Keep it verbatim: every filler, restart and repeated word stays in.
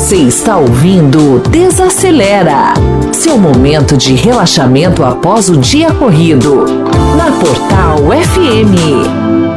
Você está ouvindo Desacelera, seu momento de relaxamento após o dia corrido, na Portal F M.